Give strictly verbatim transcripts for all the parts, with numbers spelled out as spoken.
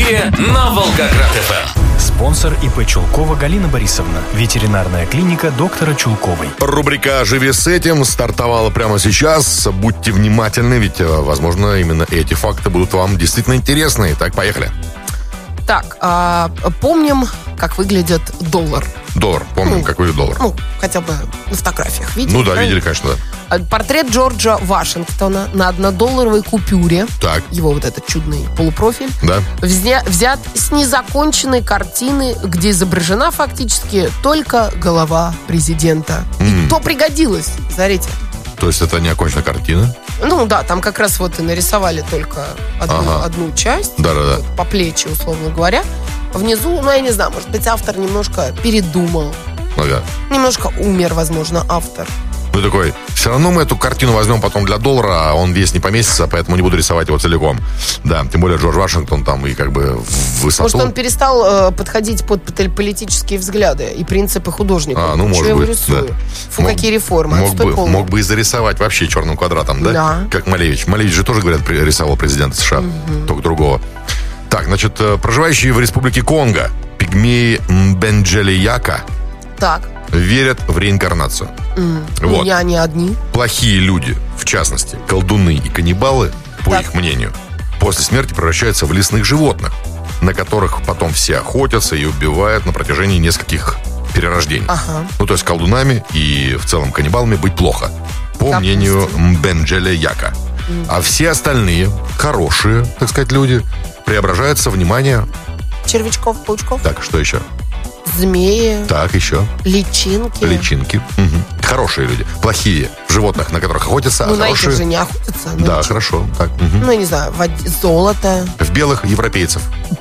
эфире на Волгоград-ФМ. Спонсор ИП Чулкова Галина Борисовна. Ветеринарная клиника доктора Чулковой. Рубрика «Живи с этим» стартовала прямо сейчас. Будьте внимательны, ведь, возможно, именно эти факты будут вам действительно интересны. Итак, поехали. Так, а, помним, как выглядит доллар. Доллар, помним, ну, как выглядит доллар. Ну, хотя бы на фотографиях видели. Ну да, правильно? видели, конечно, да. Портрет Джорджа Вашингтона на однодолларовой купюре. Так. Его вот этот чудный полупрофиль. Да. Взя- взят с незаконченной картины, где изображена фактически только голова президента. Mm. И то пригодилось, смотрите. То есть это не оконченная картина? Ну да, там как раз вот и нарисовали только одну, Ага. одну часть. Да-да-да. Вот, по плечи, условно говоря. Внизу, ну я не знаю, может быть, автор немножко передумал. Ага. Немножко умер, возможно, автор. Ну такой, все равно мы эту картину возьмем потом для доллара, а он весь не поместится, поэтому не буду рисовать его целиком. Да, тем более Джордж Вашингтон там и как бы в высоту. Может, он перестал э, подходить под политические взгляды и принципы художника. А, ну, Что может я его быть, рисую? да. Фу, Мог- какие реформы. Мог Отстой бы, полный. мог бы и зарисовать вообще черным квадратом, да? Да. Как Малевич. Малевич же тоже, говорят, при- рисовал президента США, только другого. Так, значит, э, проживающие в республике Конго пигмеи Мбенджеле-Яка Так. верят в реинкарнацию. М, Вот. У меня они одни. Плохие люди, в частности, колдуны и каннибалы, по Так. их мнению, после смерти превращаются в лесных животных, на которых потом все охотятся и убивают на протяжении нескольких перерождений. Ага. Ну, то есть колдунами и в целом каннибалами быть плохо, по Допустим. мнению Мбенджеле-Яка. А все остальные, хорошие, так сказать, люди, преображаются, внимание, Червячков, паучков, так, что еще? змеи, Так, еще. личинки. Личинки. Мгм. Хорошие люди. Плохие. Животных, на которых охотятся, Ну, а на хорошие... этих же не охотятся. на Да, этих. хорошо. Так, мгм. Ну, я не знаю, вод- золото. В белых европейцев.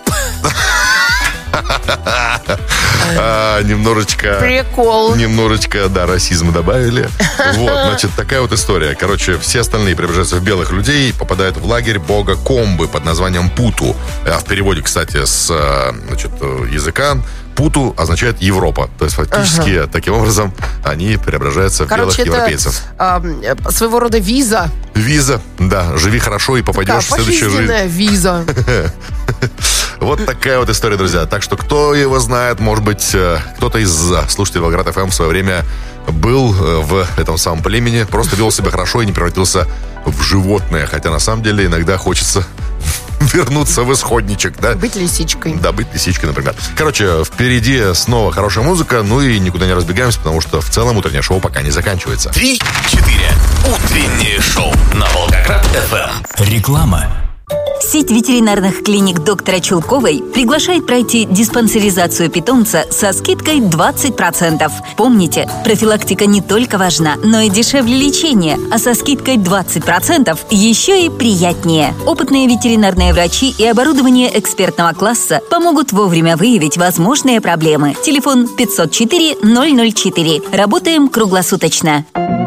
А, Немножечко... Прикол. Немножечко, да, расизма добавили. Вот, значит, такая вот история. Короче, все остальные превращаются в белых людей и попадают в лагерь бога Комбы под названием Путу. А в переводе, кстати, с э, значит, э, языка Путу означает Европа. То есть фактически таким образом они преображаются в Короче, белых это европейцев. а, э, своего рода виза. Виза, да, живи хорошо и попадешь Такая в следующую жизнь. пожизненная виза. Вот такая вот история, друзья. Так что кто его знает, может быть, э, кто-то из э, слушателей Волгоград ФМ в свое время был э, в этом самом племени, просто вел себя хорошо и не превратился в животное. Хотя на самом деле иногда хочется вернуться в исходничек, да? Быть лисичкой. Да, быть лисичкой, например. Короче, впереди снова хорошая музыка, ну и никуда не разбегаемся, потому что в целом утреннее шоу пока не заканчивается. Три-четыре. Утреннее шоу на Волгоград-ФМ. Реклама. Сеть ветеринарных клиник доктора Чулковой приглашает пройти диспансеризацию питомца со скидкой двадцать процентов. Помните, профилактика не только важна, но и дешевле лечения, а со скидкой двадцать процентов еще и приятнее. Опытные ветеринарные врачи и оборудование экспертного класса помогут вовремя выявить возможные проблемы. Телефон пятьсот четыре ноль ноль четыре. Работаем круглосуточно.